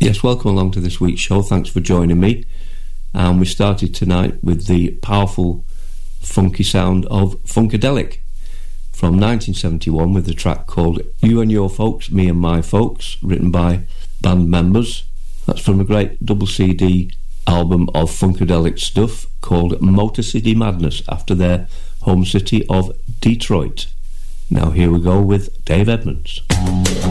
Yes, welcome along to this week's show. Thanks for joining me. And we started tonight with the powerful, funky sound of Funkadelic from 1971 with the track called You and Your Folks, Me and My Folks, written by band members. That's from a great double CD album of Funkadelic stuff called Motor City Madness, after their home city of Detroit. Now here we go with Dave Edmunds.